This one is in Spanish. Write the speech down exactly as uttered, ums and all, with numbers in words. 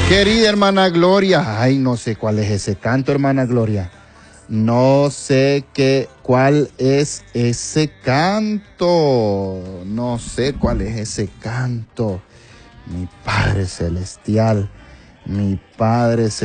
Querida hermana Gloria, ay, no sé cuál es ese canto, hermana Gloria. No sé qué, cuál es ese canto. No sé cuál es ese canto. Mi Padre Celestial, mi Padre Celestial.